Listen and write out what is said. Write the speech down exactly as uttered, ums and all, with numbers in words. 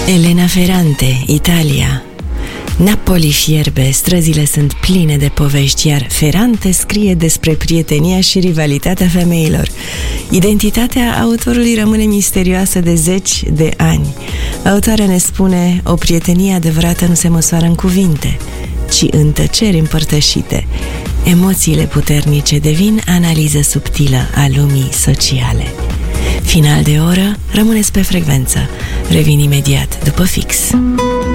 Elena Ferrante, Italia. Napoli fierbe, străzile sunt pline de povești, iar Ferrante scrie despre prietenia și rivalitatea femeilor. Identitatea autorului rămâne misterioasă de zeci de ani. Autoarea ne spune: o prietenie adevărată nu se măsoară în cuvinte, ci în tăceri împărtășite. Emoțiile puternice devin analiză subtilă a lumii sociale. Final de oră, rămâneți pe frecvență. Revin imediat după fix.